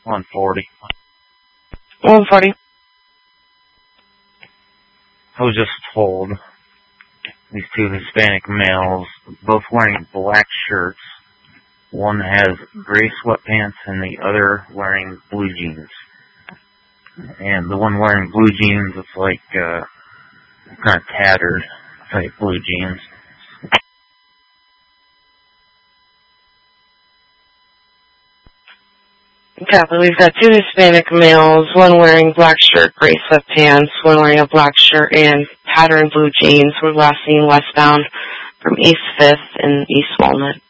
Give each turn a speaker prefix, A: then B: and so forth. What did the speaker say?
A: 140.
B: 140.
A: I was just told these two Hispanic males, both wearing black shirts. One has gray sweatpants and the other wearing blue jeans. And the one wearing blue jeans is like, kind of tattered type blue jeans.
B: Copy. We've got two Hispanic males, one wearing black shirt, gray sweatpants, one wearing a black shirt and patterned blue jeans. We're last seen westbound from East 5th and East Walnut.